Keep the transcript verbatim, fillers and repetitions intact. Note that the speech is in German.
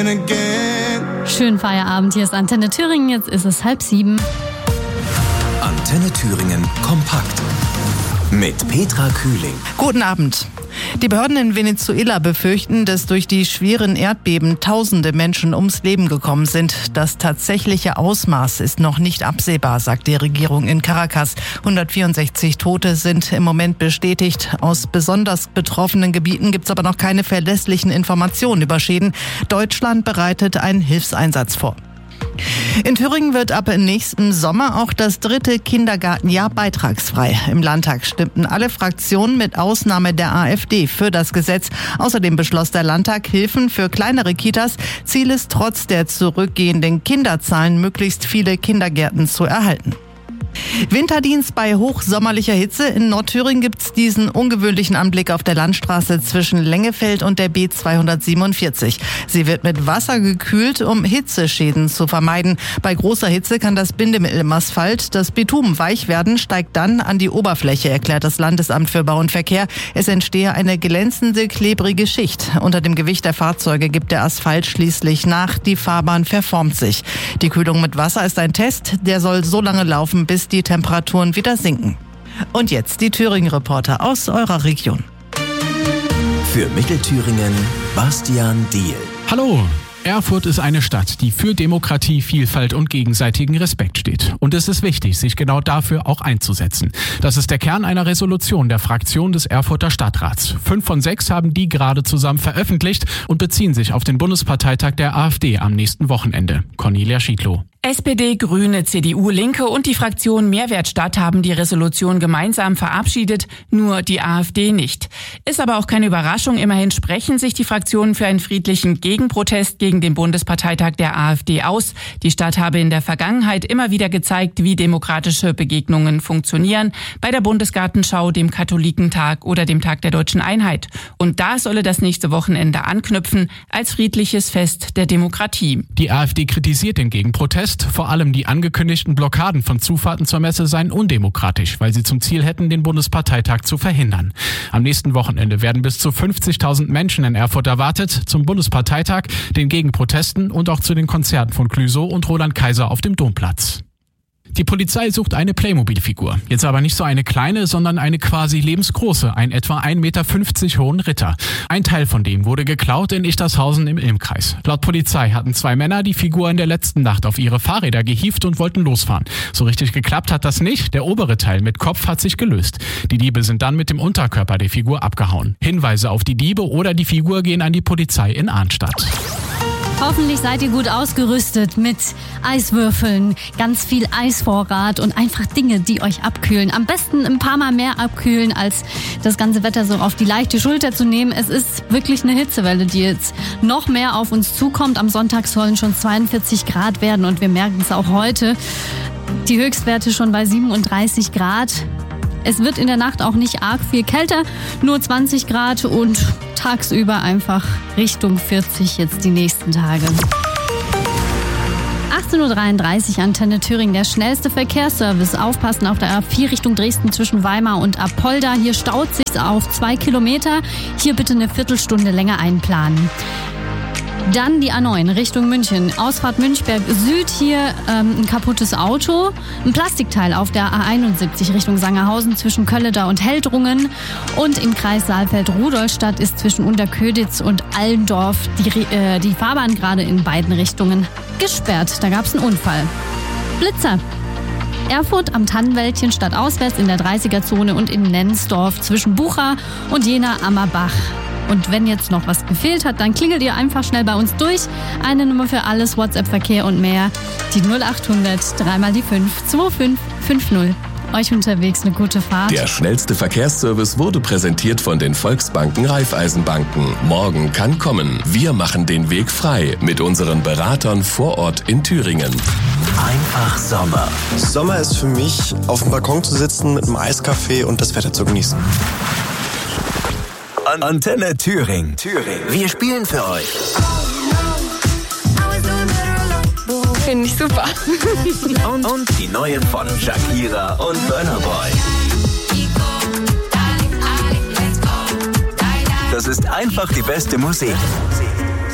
Schönen Feierabend, hier ist Antenne Thüringen, jetzt ist es halb sieben. Antenne Thüringen kompakt mit Petra Kühling. Guten Abend. Die Behörden in Venezuela befürchten, dass durch die schweren Erdbeben tausende Menschen ums Leben gekommen sind. Das tatsächliche Ausmaß ist noch nicht absehbar, sagt die Regierung in Caracas. hundertvierundsechzig Tote sind im Moment bestätigt. Aus besonders betroffenen Gebieten gibt es aber noch keine verlässlichen Informationen über Schäden. Deutschland bereitet einen Hilfseinsatz vor. In Thüringen wird ab nächsten Sommer auch das dritte Kindergartenjahr beitragsfrei. Im Landtag stimmten alle Fraktionen mit Ausnahme der AfD für das Gesetz. Außerdem beschloss der Landtag Hilfen für kleinere Kitas. Ziel ist, trotz der zurückgehenden Kinderzahlen möglichst viele Kindergärten zu erhalten. Winterdienst bei hochsommerlicher Hitze. In Nordthüringen gibt's diesen ungewöhnlichen Anblick auf der Landstraße zwischen Lengefeld und der B zweihundertsiebenundvierzig. Sie wird mit Wasser gekühlt, um Hitzeschäden zu vermeiden. Bei großer Hitze kann das Bindemittel im Asphalt, das Bitumen, weich werden, steigt dann an die Oberfläche, erklärt das Landesamt für Bau und Verkehr. Es entstehe eine glänzende, klebrige Schicht. Unter dem Gewicht der Fahrzeuge gibt der Asphalt schließlich nach. Die Fahrbahn verformt sich. Die Kühlung mit Wasser ist ein Test, der soll so lange laufen, bis die Temperaturen wieder sinken. Und jetzt die Thüringen-Reporter aus eurer Region. Für Mittelthüringen Bastian Diehl. Hallo! Erfurt ist eine Stadt, die für Demokratie, Vielfalt und gegenseitigen Respekt steht. Und es ist wichtig, sich genau dafür auch einzusetzen. Das ist der Kern einer Resolution der Fraktion des Erfurter Stadtrats. Fünf von sechs haben die gerade zusammen veröffentlicht und beziehen sich auf den Bundesparteitag der AfD am nächsten Wochenende. Cornelia Schiedlow. S P D, Grüne, C D U, Linke und die Fraktion Mehrwertstadt haben die Resolution gemeinsam verabschiedet, nur die AfD nicht. Ist aber auch keine Überraschung, immerhin sprechen sich die Fraktionen für einen friedlichen Gegenprotest gegen den Bundesparteitag der AfD aus. Die Stadt habe in der Vergangenheit immer wieder gezeigt, wie demokratische Begegnungen funktionieren, bei der Bundesgartenschau, dem Katholikentag oder dem Tag der Deutschen Einheit. Und da solle das nächste Wochenende anknüpfen, als friedliches Fest der Demokratie. Die AfD kritisiert den Gegenprotest. Vor allem die angekündigten Blockaden von Zufahrten zur Messe seien undemokratisch, weil sie zum Ziel hätten, den Bundesparteitag zu verhindern. Am nächsten Wochenende werden bis zu fünfzigtausend Menschen in Erfurt erwartet, zum Bundesparteitag, den Gegenprotesten und auch zu den Konzerten von Clouseau und Roland Kaiser auf dem Domplatz. Die Polizei sucht eine Playmobil-Figur. Jetzt aber nicht so eine kleine, sondern eine quasi lebensgroße, ein etwa ein Meter fünfzig hohen Ritter. Ein Teil von dem wurde geklaut in Ichtershausen im Ilmkreis. Laut Polizei hatten zwei Männer die Figur in der letzten Nacht auf ihre Fahrräder gehievt und wollten losfahren. So richtig geklappt hat das nicht. Der obere Teil mit Kopf hat sich gelöst. Die Diebe sind dann mit dem Unterkörper der Figur abgehauen. Hinweise auf die Diebe oder die Figur gehen an die Polizei in Arnstadt. Hoffentlich seid ihr gut ausgerüstet mit Eiswürfeln, ganz viel Eisvorrat und einfach Dinge, die euch abkühlen. Am besten ein paar Mal mehr abkühlen, als das ganze Wetter so auf die leichte Schulter zu nehmen. Es ist wirklich eine Hitzewelle, die jetzt noch mehr auf uns zukommt. Am Sonntag sollen schon zweiundvierzig Grad werden und wir merken es auch heute. Die Höchstwerte schon bei siebenunddreißig Grad. Es wird in der Nacht auch nicht arg viel kälter, nur zwanzig Grad und tagsüber einfach Richtung vierzig jetzt die nächsten Tage. achtzehn Uhr dreiunddreißig, Antenne Thüringen, der schnellste Verkehrsservice. Aufpassen auf der A vier Richtung Dresden zwischen Weimar und Apolda. Hier staut sich auf zwei Kilometer. Hier bitte eine Viertelstunde länger einplanen. Dann die A neun Richtung München. Ausfahrt Münchberg Süd, hier ähm, ein kaputtes Auto. Ein Plastikteil auf der A einundsiebzig Richtung Sangerhausen zwischen Kölleda und Heldrungen. Und im Kreis Saalfeld-Rudolstadt ist zwischen Unterköditz und Allendorf die, äh, die Fahrbahn gerade in beiden Richtungen gesperrt. Da gab es einen Unfall. Blitzer. Erfurt am Tannenwäldchen stadtauswärts in der dreißiger-Zone und in Nensdorf zwischen Bucha und Jena-Ammerbach. Und wenn jetzt noch was gefehlt hat, dann klingelt ihr einfach schnell bei uns durch. Eine Nummer für alles, WhatsApp-Verkehr und mehr. Die null achthundert, dreimal die fünf, zwei fünf fünf null. Euch unterwegs eine gute Fahrt. Der schnellste Verkehrsservice wurde präsentiert von den Volksbanken Raiffeisenbanken. Morgen kann kommen. Wir machen den Weg frei mit unseren Beratern vor Ort in Thüringen. Einfach Sommer. Sommer ist für mich, auf dem Balkon zu sitzen mit einem Eiskaffee und das Wetter zu genießen. Antenne Thüringen. Thüringen. Wir spielen für euch. Finde ich super. Und, und die neuen von Shakira und Burna Boy. Das ist einfach die beste Musik.